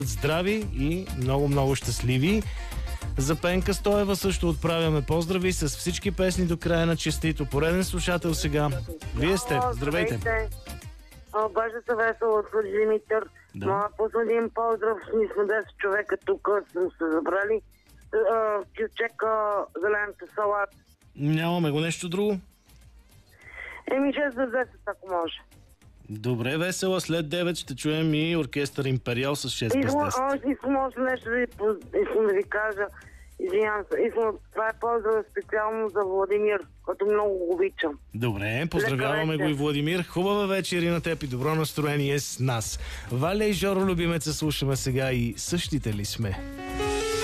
здрави и много щастливи. За Пенка Стоева също отправяме поздрави с всички песни до края на честито. Пореден слушател сега. Вие сте. Здравейте. Бажа се весело от Димитър. Да. Последим поздрав. Ние сме 10 човека тук, сме се забрали. Чека зелената салат. Нямаме го нещо друго? 6 за 10, ако може. Добре, весела. След 9 ще чуем и оркестър Империал с 6 без 10. Искам още нещо да ви кажа. Извинявам се. Това е поздрав специално за Владимир, който много го обичам. Добре, поздравяваме го и Владимир. Хубава вечер и на теб и добро настроение с нас. Валя и Жоро Любимеца слушаме сега и същите ли сме?